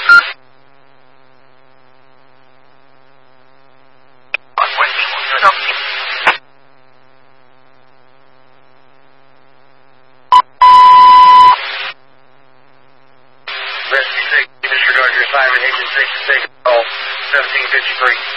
Rescue 6, disregard your assignment, Agent 6 is taking call 1753.